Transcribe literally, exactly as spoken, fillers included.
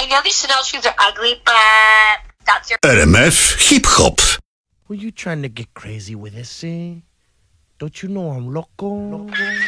know these Chanel shoes are ugly, but that's your... R M F Hip Hop. Were you trying to get crazy with this, eh? Don't you know I'm loco? loco?